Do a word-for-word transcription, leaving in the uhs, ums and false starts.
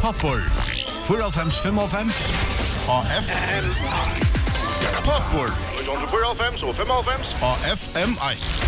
Poppor. fyrre fem fem A F M I. Poppor. fyrre fem og fem A F M I.